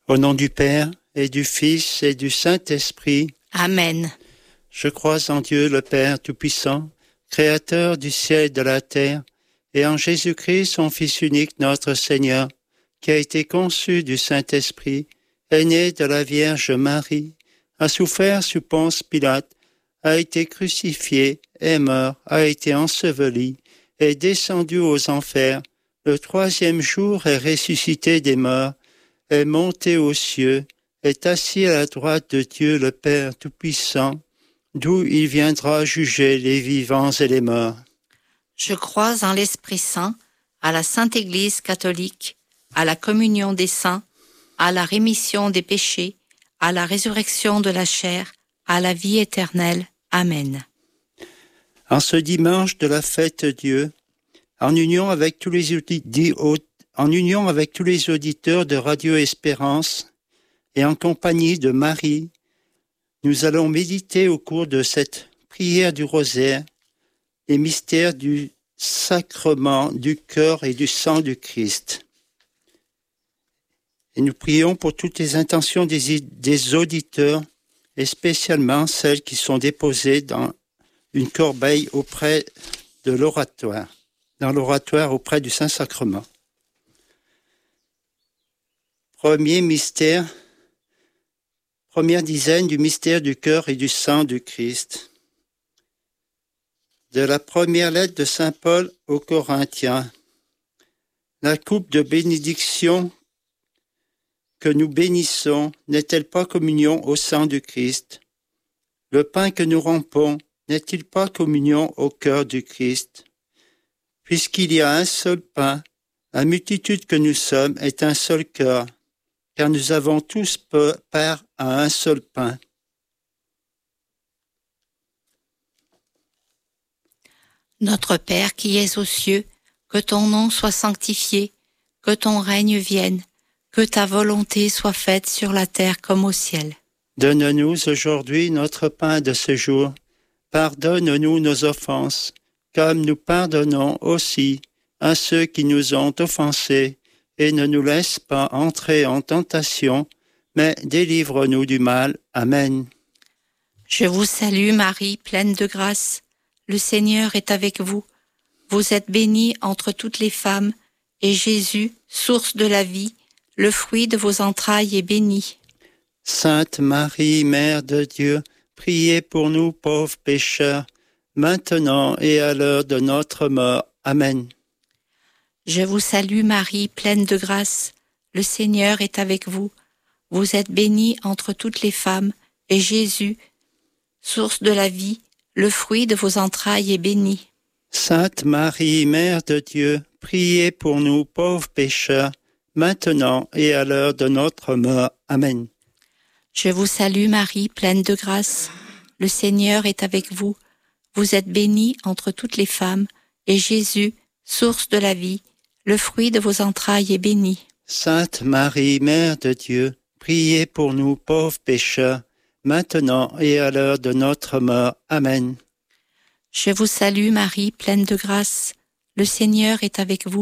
Au nom du Père, et du Fils, et du Saint-Esprit. Amen. Je crois en Dieu le Père Tout-Puissant, Créateur du ciel et de la terre, et en Jésus-Christ, son Fils unique, notre Seigneur, qui a été conçu du Saint-Esprit, est né de la Vierge Marie, a souffert sous Ponce Pilate, a été crucifié, est mort, a été enseveli, est descendu aux enfers, le troisième jour est ressuscité des morts, est monté aux cieux, est assis à la droite de Dieu le Père Tout-Puissant, d'où il viendra juger les vivants et les morts. Je crois en l'Esprit Saint, à la Sainte Église catholique, à la communion des saints, à la rémission des péchés, à la résurrection de la chair, à la vie éternelle. Amen. En ce dimanche de la fête de Dieu, en union avec tous les auditeurs de Radio Espérance et en compagnie de Marie, nous allons méditer au cours de cette prière du rosaire les mystères du sacrement du cœur et du sang du Christ. Et nous prions pour toutes les intentions des auditeurs et spécialement celles qui sont déposées dans une corbeille auprès de l'oratoire, dans l'oratoire auprès du Saint-Sacrement. Premier mystère, première dizaine du mystère du cœur et du sang du Christ. De la première lettre de Saint Paul aux Corinthiens. La coupe de bénédiction que nous bénissons n'est-elle pas communion au sang du Christ? Le pain que nous rompons n'est-il pas communion au cœur du Christ? Puisqu'il y a un seul pain, la multitude que nous sommes est un seul cœur, car nous avons tous part à un seul pain. Notre Père qui es aux cieux, que ton nom soit sanctifié, que ton règne vienne, que ta volonté soit faite sur la terre comme au ciel. Donne-nous aujourd'hui notre pain de ce jour. Pardonne-nous nos offenses, comme nous pardonnons aussi à ceux qui nous ont offensés, et ne nous laisse pas entrer en tentation, mais délivre-nous du mal. Amen. Je vous salue Marie, pleine de grâce. Le Seigneur est avec vous. Vous êtes bénie entre toutes les femmes, et Jésus, source de la vie, le fruit de vos entrailles est béni. Sainte Marie, Mère de Dieu, priez pour nous pauvres pécheurs, maintenant et à l'heure de notre mort. Amen. Je vous salue Marie, pleine de grâce. Le Seigneur est avec vous. Vous êtes bénie entre toutes les femmes, et Jésus, source de la vie, le fruit de vos entrailles est béni. Sainte Marie, Mère de Dieu, priez pour nous pauvres pécheurs, maintenant et à l'heure de notre mort. Amen. Je vous salue Marie, pleine de grâce. Le Seigneur est avec vous. Vous êtes bénie entre toutes les femmes, et Jésus, source de la vie, le fruit de vos entrailles est béni. Sainte Marie, Mère de Dieu, priez pour nous pauvres pécheurs, maintenant et à l'heure de notre mort. Amen. Je vous salue Marie, pleine de grâce. Le Seigneur est avec vous.